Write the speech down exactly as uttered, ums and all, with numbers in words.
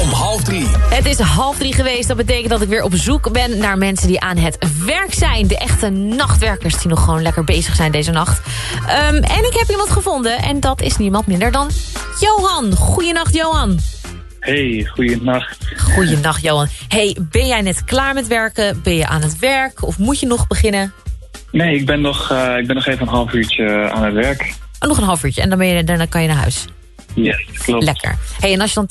om half drie. Het is half drie geweest. Dat betekent dat ik weer op zoek ben naar mensen die aan het werk zijn. De echte nachtwerkers die nog gewoon lekker bezig zijn deze nacht. Um, en ik heb iemand gevonden. En dat is niemand minder dan Johan. Goeienacht, Johan. Hey, goeienacht. Goeienacht, Johan. Hey, ben jij net klaar met werken? Ben je aan het werk? Of moet je nog beginnen? Nee, ik ben nog, uh, ik ben nog even een half uurtje aan het werk. Oh, nog een half uurtje. En dan, ben je, daarna kan je naar huis. Yes, klopt. Lekker. Hey, en als je dan